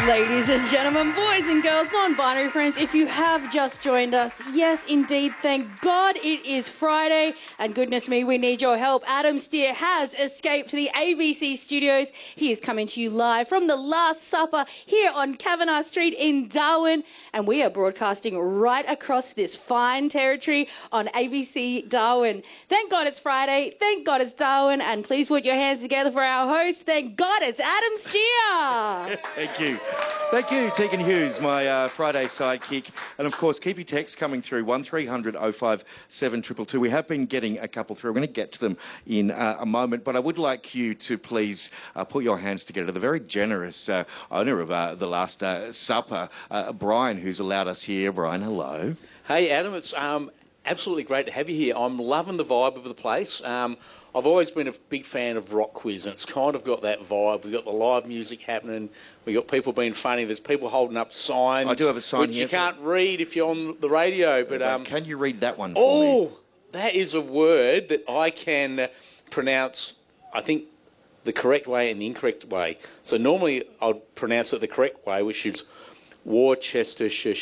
Ladies and gentlemen, boys and girls, non-binary friends, if you have just joined us, yes, indeed, thank God it is Friday, and goodness me, we need your help. Adam Steer has escaped to the ABC studios. He is coming to you live from the Last Supper here on Kavanagh Street in Darwin, and we are broadcasting right across this fine territory on ABC Darwin. Thank God it's Friday, thank God it's Darwin, and please put your hands together for our host. Thank God it's Adam Steer. Thank you. Thank you, Tegan Hughes, my Friday sidekick. And, of course, keep your texts coming through, 1300 057 222. We have been getting a couple through. We're going to get to them in a moment, but I would like you to please put your hands together. The very generous owner of the Last Supper, Brian, who's allowed us here. Brian, hello. Hey, Adam, it's absolutely great to have you here. I'm loving the vibe of the place. I've always been a big fan of Rock Quiz, and it's kind of got that vibe. We've got the live music happening. We've got people being funny. There's people holding up signs. I do have a sign which here. You can't read if you're on the radio. But can you read that one for me? Oh, that is a word that I can pronounce, I think, the correct way and the incorrect way. So normally I'll pronounce it the correct way, which is Worcestershire,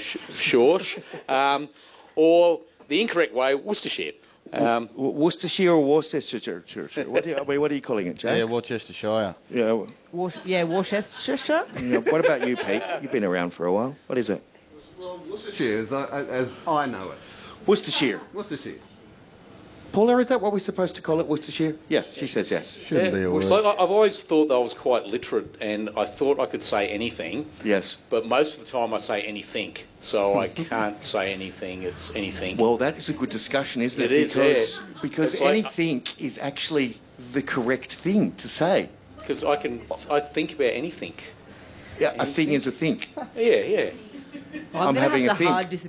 or the incorrect way, Worcestershire. Worcestershire or Worcestershire? What are you calling it, Jack? Yeah, Worcestershire. Yeah. Worcestershire. Yeah. What about you, Pete? You've been around for a while. What is it? Well, Worcestershire, as I know it. Worcestershire. Worcestershire. Paula, is that what we're supposed to call it, Worcestershire? Yeah, she says yes. Shouldn't be a word. So I've always thought that I was quite literate, and I thought I could say anything. Yes. But most of the time I say anything, so I can't say anything. It's anything. Well, that is a good discussion, isn't it? It is, Because It's like- anything is actually the correct thing to say. Because I think about anything. Yeah, a thing is a think. Yeah. I'm having a think. hard